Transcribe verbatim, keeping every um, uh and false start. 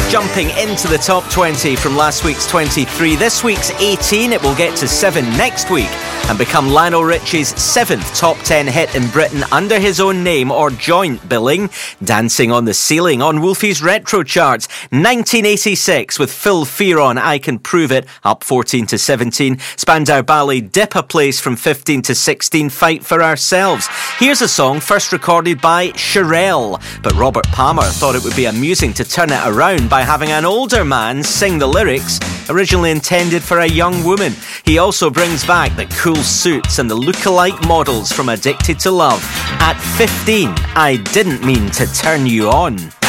jumping into the top twenty from last week's twenty-three. This week's eighteen, it will get to seven next week and become Lionel Richie's seventh top ten hit in Britain under his own name or joint billing. Dancing on the Ceiling on Wolfie's Retro Charts. nineteen eighty-six with Phil Fearon, I Can Prove It, up fourteen to seventeen. Spandau Ballet dip a place from fifteen to sixteen, Fight for Ourselves. Here's a song first recorded by Shirelle, but Robert Palmer thought it would be amusing to turn it around by having an older man sing the lyrics, originally intended for a young woman. He also brings back the cool suits and the look-alike models from Addicted to Love. At fifteen, I Didn't Mean to Turn You On.